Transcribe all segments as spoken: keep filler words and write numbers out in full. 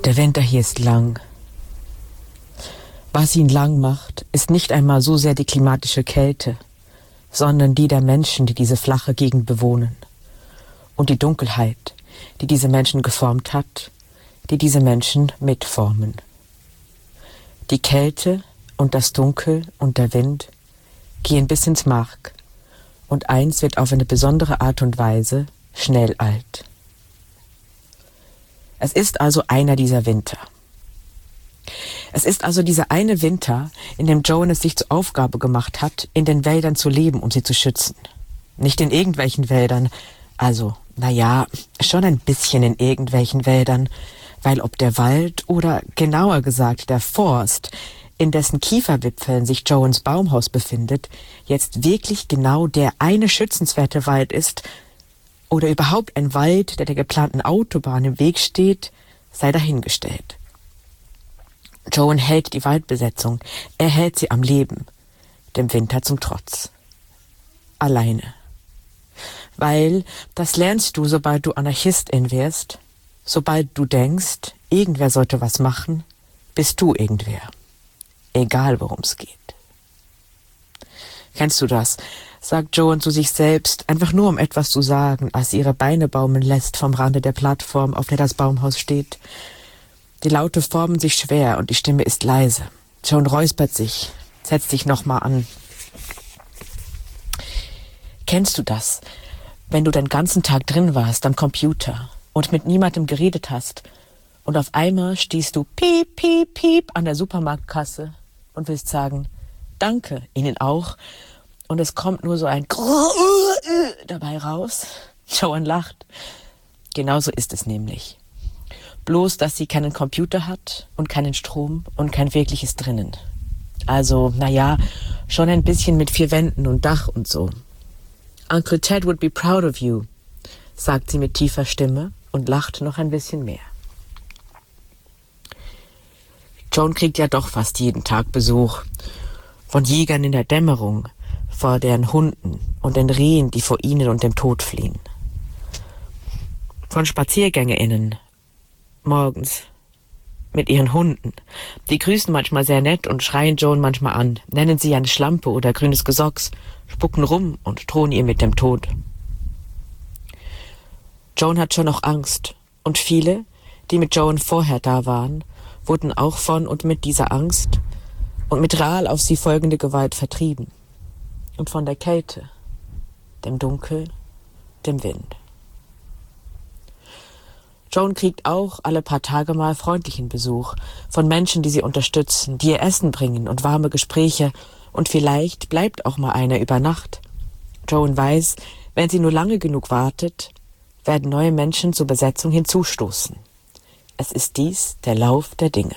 Der Winter hier ist lang. Was ihn lang macht, ist nicht einmal so sehr die klimatische Kälte, sondern die der Menschen, die diese flache Gegend bewohnen. Und die Dunkelheit, die diese Menschen geformt hat, die diese Menschen mitformen. Die Kälte und das Dunkel und der Wind gehen bis ins Mark, und eins wird auf eine besondere Art und Weise schnell alt. Es ist also einer dieser Winter. Es ist also dieser eine Winter, in dem Joan es sich zur Aufgabe gemacht hat, in den Wäldern zu leben, um sie zu schützen. Nicht in irgendwelchen Wäldern, also, naja, schon ein bisschen in irgendwelchen Wäldern, weil ob der Wald oder genauer gesagt der Forst, in dessen Kieferwipfeln sich Joans Baumhaus befindet, jetzt wirklich genau der eine schützenswerte Wald ist oder überhaupt ein Wald, der der geplanten Autobahn im Weg steht, sei dahingestellt. Joan hält die Waldbesetzung, er hält sie am Leben, dem Winter zum Trotz. Alleine. Weil, das lernst du, sobald du Anarchistin wirst, sobald du denkst, irgendwer sollte was machen, bist du irgendwer. Egal, worum es geht. Kennst du das? Sagt Joan zu sich selbst, einfach nur um etwas zu sagen, als sie ihre Beine baumeln lässt vom Rande der Plattform, auf der das Baumhaus steht. Die Laute formen sich schwer und die Stimme ist leise. Joan räuspert sich, setzt sich nochmal an. Kennst du das, wenn du den ganzen Tag drin warst am Computer und mit niemandem geredet hast und auf einmal stehst du piep, piep, piep an der Supermarktkasse und willst sagen, danke, Ihnen auch, und es kommt nur so ein dabei raus? Joan lacht. Genauso ist es nämlich. Bloß, dass sie keinen Computer hat und keinen Strom und kein wirkliches Drinnen. Also, naja, schon ein bisschen mit vier Wänden und Dach und so. Uncle Ted would be proud of you, sagt sie mit tiefer Stimme und lacht noch ein bisschen mehr. Joan kriegt ja doch fast jeden Tag Besuch. Von Jägern in der Dämmerung, vor deren Hunden und den Rehen, die vor ihnen und dem Tod fliehen. Von SpaziergängerInnen, morgens, mit ihren Hunden. Die grüßen manchmal sehr nett und schreien Joan manchmal an, nennen sie eine Schlampe oder grünes Gesocks, spucken rum und drohen ihr mit dem Tod. Joan hat schon noch Angst, und viele, die mit Joan vorher da waren, wurden auch von und mit dieser Angst und mit real auf sie folgende Gewalt vertrieben. Und von der Kälte, dem Dunkel, dem Wind. Joan kriegt auch alle paar Tage mal freundlichen Besuch von Menschen, die sie unterstützen, die ihr Essen bringen und warme Gespräche, und vielleicht bleibt auch mal einer über Nacht. Joan weiß, wenn sie nur lange genug wartet, werden neue Menschen zur Besetzung hinzustoßen. Es ist dies der Lauf der Dinge.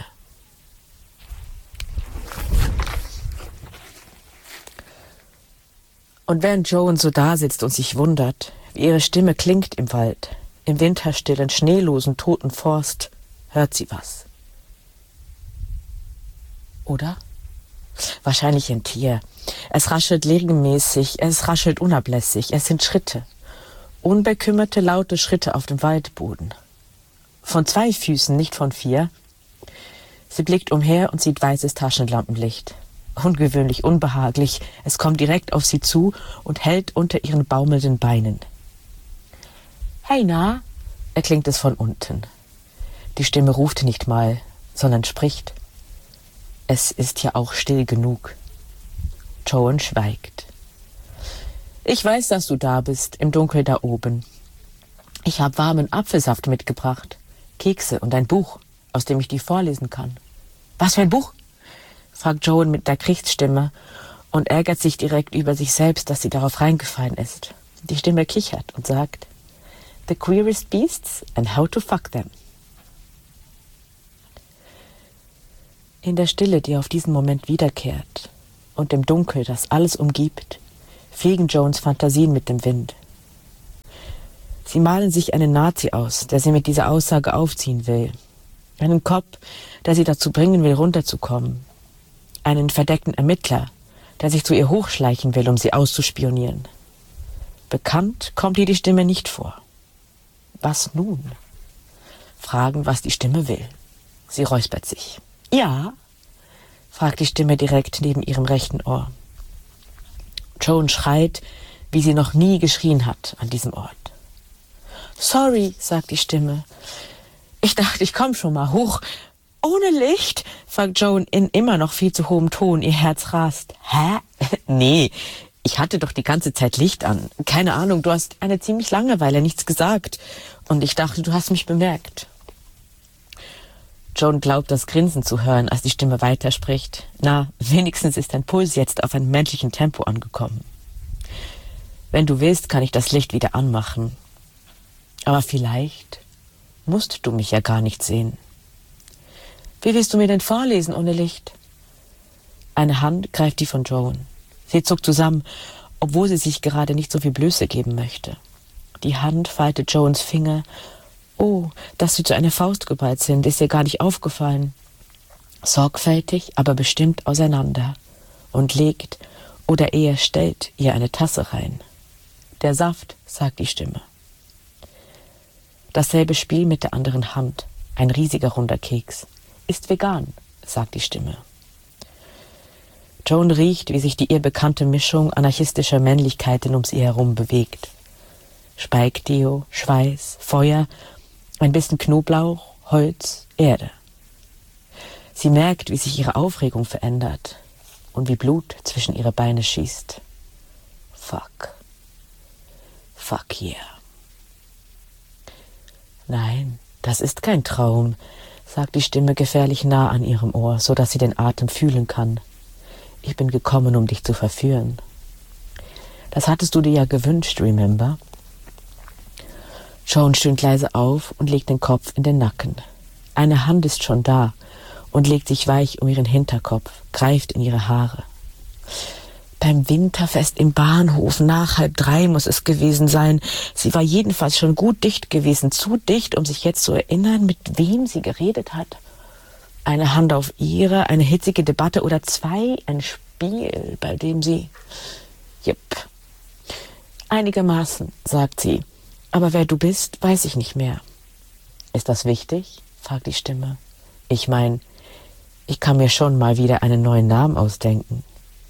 Und während Joan so da sitzt und sich wundert, wie ihre Stimme klingt im Wald, im winterstillen, schneelosen, toten Forst, hört sie was. Oder? Wahrscheinlich ein Tier. Es raschelt regelmäßig, es raschelt unablässig, es sind Schritte. Unbekümmerte, laute Schritte auf dem Waldboden. Von zwei Füßen, nicht von vier. Sie blickt umher und sieht weißes Taschenlampenlicht. Ungewöhnlich, unbehaglich, es kommt direkt auf sie zu und hält unter ihren baumelnden Beinen. »Hey, na?« erklingt es von unten. Die Stimme ruft nicht mal, sondern spricht. Es ist ja auch still genug. Joan schweigt. »Ich weiß, dass du da bist, im Dunkel da oben. Ich habe warmen Apfelsaft mitgebracht, Kekse und ein Buch, aus dem ich dir vorlesen kann.« »Was für ein Buch?« fragt Joan mit der Kriegsstimme und ärgert sich direkt über sich selbst, dass sie darauf reingefallen ist. Die Stimme kichert und sagt, »The Queerest Beasts and How to Fuck Them.« In der Stille, die auf diesen Moment wiederkehrt, und dem Dunkel, das alles umgibt, fegen Joans Fantasien mit dem Wind. Sie malen sich einen Nazi aus, der sie mit dieser Aussage aufziehen will. Einen Cop, der sie dazu bringen will, runterzukommen. Einen verdeckten Ermittler, der sich zu ihr hochschleichen will, um sie auszuspionieren. Bekannt kommt ihr die Stimme nicht vor. Was nun? Fragen, was die Stimme will. Sie räuspert sich. Ja? Fragt die Stimme direkt neben ihrem rechten Ohr. Joan schreit, wie sie noch nie geschrien hat an diesem Ort. Sorry, sagt die Stimme. Ich dachte, ich komm schon mal hoch. Ohne Licht? Fragt Joan in immer noch viel zu hohem Ton. Ihr Herz rast. Hä? Nee, ich hatte doch die ganze Zeit Licht an. Keine Ahnung, du hast eine ziemlich Langeweile nichts gesagt. Und ich dachte, du hast mich bemerkt. Joan glaubt, das Grinsen zu hören, als die Stimme weiterspricht. Na, wenigstens ist dein Puls jetzt auf einem menschlichen Tempo angekommen. Wenn du willst, kann ich das Licht wieder anmachen. Aber vielleicht musst du mich ja gar nicht sehen. Wie willst du mir denn vorlesen ohne Licht? Eine Hand greift die von Joan. Sie zuckt zusammen, obwohl sie sich gerade nicht so viel Blöße geben möchte. Die Hand faltet Joans Finger. Oh, dass sie zu einer Faust geballt sind, ist ihr gar nicht aufgefallen. Sorgfältig, aber bestimmt auseinander. Und legt, oder eher stellt, ihr eine Tasse rein. Der Saft, sagt die Stimme. Dasselbe Spiel mit der anderen Hand. Ein riesiger runder Keks. Ist vegan, sagt die Stimme. Joan riecht, wie sich die ihr bekannte Mischung anarchistischer Männlichkeiten um sie herum bewegt. Speikdeo, Schweiß, Feuer, ein bisschen Knoblauch, Holz, Erde. Sie merkt, wie sich ihre Aufregung verändert und wie Blut zwischen ihre Beine schießt. Fuck. Fuck yeah. Nein, das ist kein Traum, sagt die Stimme gefährlich nah an ihrem Ohr, so dass sie den Atem fühlen kann. Ich bin gekommen, um dich zu verführen. Das hattest du dir ja gewünscht, remember? Joan stöhnt leise auf und legt den Kopf in den Nacken. Eine Hand ist schon da und legt sich weich um ihren Hinterkopf, greift in ihre Haare. Beim Winterfest im Bahnhof, nach halb drei muss es gewesen sein. Sie war jedenfalls schon gut dicht gewesen, zu dicht, um sich jetzt zu erinnern, mit wem sie geredet hat. Eine Hand auf ihre, eine hitzige Debatte oder zwei, ein Spiel, bei dem sie... Jupp. Einigermaßen, sagt sie. Aber wer du bist, weiß ich nicht mehr. Ist das wichtig? Fragt die Stimme. Ich mein, ich kann mir schon mal wieder einen neuen Namen ausdenken.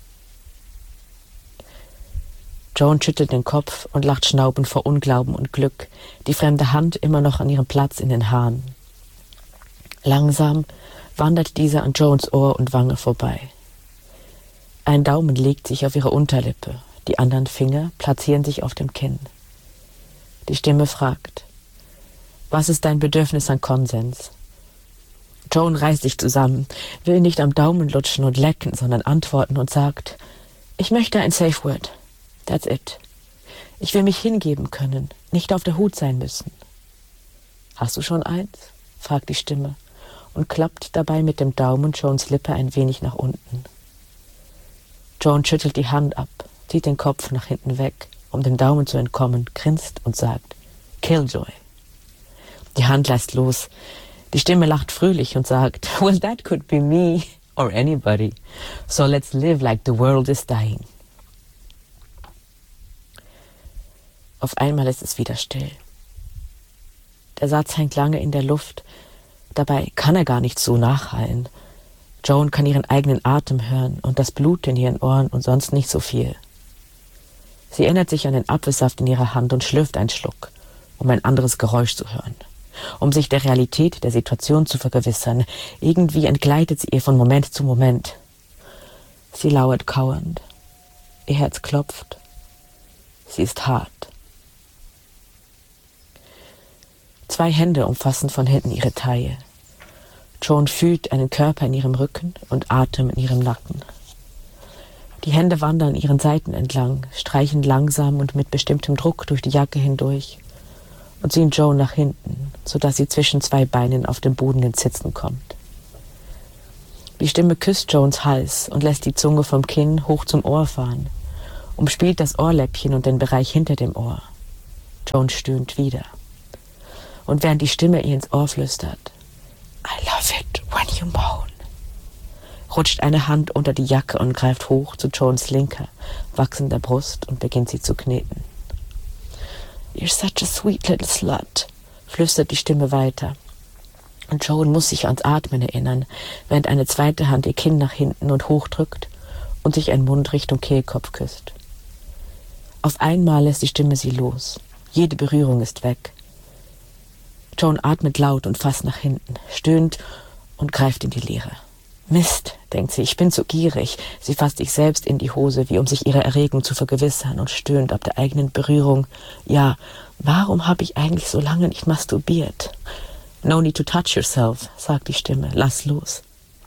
Joan schüttelt den Kopf und lacht schnaubend vor Unglauben und Glück, die fremde Hand immer noch an ihrem Platz in den Haaren. Langsam wandert diese an Joans Ohr und Wange vorbei. Ein Daumen legt sich auf ihre Unterlippe, die anderen Finger platzieren sich auf dem Kinn. Die Stimme fragt, was ist dein Bedürfnis an Konsens? Joan reißt sich zusammen, will nicht am Daumen lutschen und lecken, sondern antworten und sagt, ich möchte ein Safe Word. That's it. Ich will mich hingeben können, nicht auf der Hut sein müssen. Hast du schon eins? Fragt die Stimme und klappt dabei mit dem Daumen Joans Lippe ein wenig nach unten. Joan schüttelt die Hand ab, zieht den Kopf nach hinten weg, um dem Daumen zu entkommen, grinst und sagt, Killjoy. Die Hand lässt los. Die Stimme lacht fröhlich und sagt, well, that could be me or anybody. So let's live like the world is dying. Auf einmal ist es wieder still. Der Satz hängt lange in der Luft. Dabei kann er gar nicht so nachhallen. Joan kann ihren eigenen Atem hören und das Blut in ihren Ohren und sonst nicht so viel. Sie erinnert sich an den Apfelsaft in ihrer Hand und schlürft einen Schluck, um ein anderes Geräusch zu hören, um sich der Realität der Situation zu vergewissern. Irgendwie entgleitet sie ihr von Moment zu Moment. Sie lauert kauernd. Ihr Herz klopft. Sie ist hart. Zwei Hände umfassen von hinten ihre Taille. Joan fühlt einen Körper in ihrem Rücken und Atem in ihrem Nacken. Die Hände wandern ihren Seiten entlang, streichen langsam und mit bestimmtem Druck durch die Jacke hindurch und ziehen Joan nach hinten, sodass sie zwischen zwei Beinen auf dem Boden ins Sitzen kommt. Die Stimme küsst Joans Hals und lässt die Zunge vom Kinn hoch zum Ohr fahren, umspielt das Ohrläppchen und den Bereich hinter dem Ohr. Joan stöhnt wieder. Und während die Stimme ihr ins Ohr flüstert, I love it when you moan, rutscht eine Hand unter die Jacke und greift hoch zu Joans linker, wachsender Brust und beginnt sie zu kneten. You're such a sweet little slut, flüstert die Stimme weiter. Und Joan muss sich ans Atmen erinnern, während eine zweite Hand ihr Kinn nach hinten und hoch drückt und sich ein Mund Richtung Kehlkopf küsst. Auf einmal lässt die Stimme sie los. Jede Berührung ist weg. Joan atmet laut und fast nach hinten, stöhnt und greift in die Leere. Mist, denkt sie, ich bin zu gierig. Sie fasst sich selbst in die Hose, wie um sich ihrer Erregung zu vergewissern, und stöhnt ab der eigenen Berührung. Ja, warum habe ich eigentlich so lange nicht masturbiert? No need to touch yourself, sagt die Stimme. Lass los.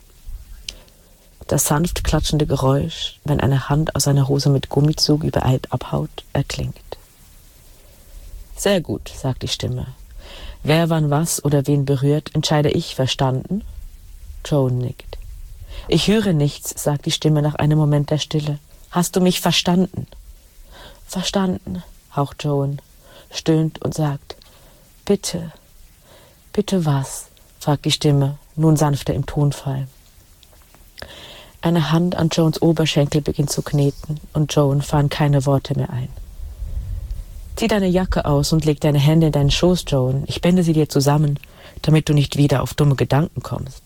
Das sanft klatschende Geräusch, wenn eine Hand aus einer Hose mit Gummizug übereilt abhaut, erklingt. Sehr gut, sagt die Stimme. Wer wann was oder wen berührt, entscheide ich, verstanden? Joan nickt. Ich höre nichts, sagt die Stimme nach einem Moment der Stille. Hast du mich verstanden? Verstanden, haucht Joan, stöhnt und sagt, bitte, bitte was? Fragt die Stimme, nun sanfter im Tonfall. Eine Hand an Joans Oberschenkel beginnt zu kneten und Joan fallen keine Worte mehr ein. Zieh deine Jacke aus und leg deine Hände in deinen Schoß, Joan. Ich binde sie dir zusammen, damit du nicht wieder auf dumme Gedanken kommst.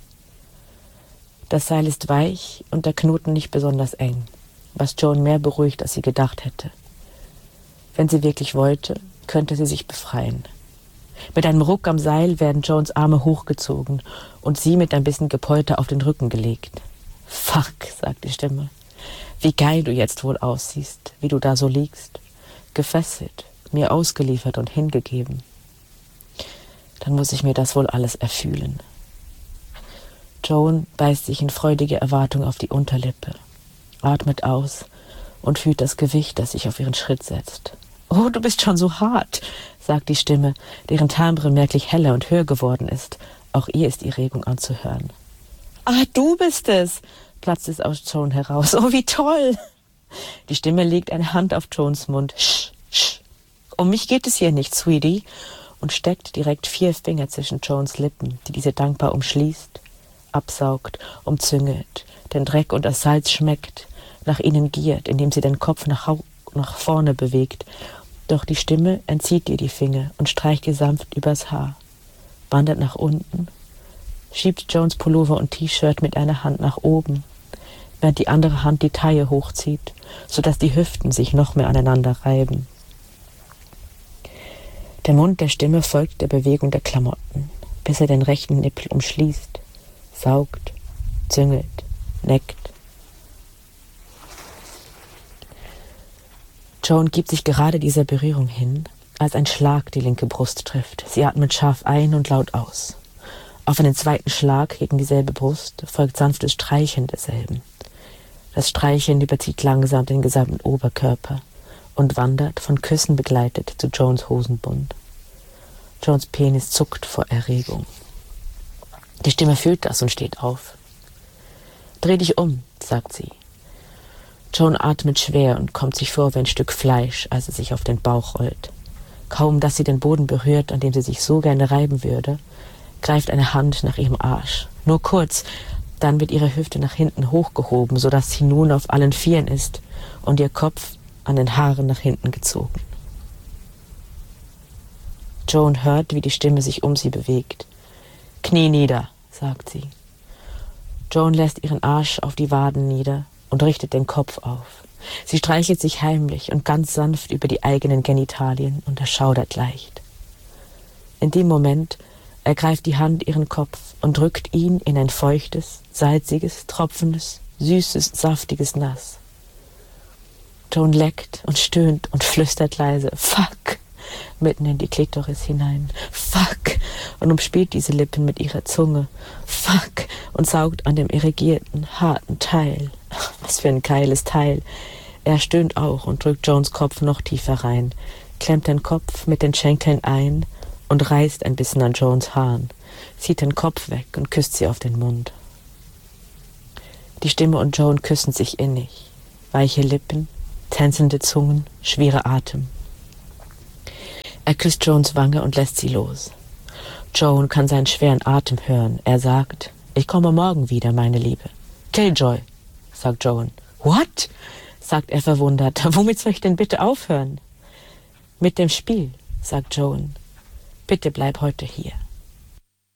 Das Seil ist weich und der Knoten nicht besonders eng, was Joan mehr beruhigt, als sie gedacht hätte. Wenn sie wirklich wollte, könnte sie sich befreien. Mit einem Ruck am Seil werden Joans Arme hochgezogen und sie mit ein bisschen Gepolter auf den Rücken gelegt. Fuck, sagt die Stimme. Wie geil du jetzt wohl aussiehst, wie du da so liegst. Gefesselt, mir ausgeliefert und hingegeben. Dann muss ich mir das wohl alles erfühlen. Joan beißt sich in freudige Erwartung auf die Unterlippe, atmet aus und fühlt das Gewicht, das sich auf ihren Schritt setzt. Oh, du bist schon so hart, sagt die Stimme, deren Timbre merklich heller und höher geworden ist. Auch ihr ist die Regung anzuhören. Ah, du bist es, platzt es aus Joan heraus. Oh, wie toll! Die Stimme legt eine Hand auf Joans Mund. Sch, sch. Um mich geht es hier nicht, Sweetie. Und steckt direkt vier Finger zwischen Joans Lippen, die diese dankbar umschließt, absaugt, umzüngelt, den Dreck und das Salz schmeckt, nach ihnen giert, indem sie den Kopf nach, nach vorne bewegt. Doch die Stimme entzieht ihr die Finger und streicht ihr sanft übers Haar, wandert nach unten, schiebt Joans Pullover und T-Shirt mit einer Hand nach oben, während die andere Hand die Taille hochzieht, sodass die Hüften sich noch mehr aneinander reiben. Der Mund der Stimme folgt der Bewegung der Klamotten, bis er den rechten Nippel umschließt, saugt, züngelt, neckt. Joan gibt sich gerade dieser Berührung hin, als ein Schlag die linke Brust trifft. Sie atmet scharf ein und laut aus. Auf einen zweiten Schlag gegen dieselbe Brust folgt sanftes Streicheln derselben. Das Streicheln überzieht langsam den gesamten Oberkörper und wandert, von Küssen begleitet, zu Joans Hosenbund. Joans Penis zuckt vor Erregung. Die Stimme fühlt das und steht auf. Dreh dich um, sagt sie. Joan atmet schwer und kommt sich vor wie ein Stück Fleisch, als es sich auf den Bauch rollt. Kaum, dass sie den Boden berührt, an dem sie sich so gerne reiben würde, greift eine Hand nach ihrem Arsch. Nur kurz, dann wird ihre Hüfte nach hinten hochgehoben, sodass sie nun auf allen Vieren ist und ihr Kopf an den Haaren nach hinten gezogen. Joan hört, wie die Stimme sich um sie bewegt. Knie nieder, sagt sie. Joan lässt ihren Arsch auf die Waden nieder und richtet den Kopf auf. Sie streichelt sich heimlich und ganz sanft über die eigenen Genitalien und erschaudert leicht. In dem Moment ergreift die Hand ihren Kopf und drückt ihn in ein feuchtes, salziges, tropfendes, süßes, saftiges Nass. Joan leckt und stöhnt und flüstert leise Fuck mitten in die Klitoris hinein. Fuck und umspielt diese Lippen mit ihrer Zunge. Fuck und saugt an dem irrigierten, harten Teil. Was für ein geiles Teil. Er stöhnt auch und drückt Joans Kopf noch tiefer rein, klemmt den Kopf mit den Schenkeln ein und reißt ein bisschen an Joans Haaren, zieht den Kopf weg und küsst sie auf den Mund. Die Stimme und Joan küssen sich innig. Weiche Lippen, tänzelnde Zungen, schwerer Atem. Er küsst Joans Wange und lässt sie los. Joan kann seinen schweren Atem hören. Er sagt, ich komme morgen wieder, meine Liebe. Killjoy, sagt Joan. What? Sagt er verwundert. Womit soll ich denn bitte aufhören? Mit dem Spiel, sagt Joan. Bitte bleib heute hier.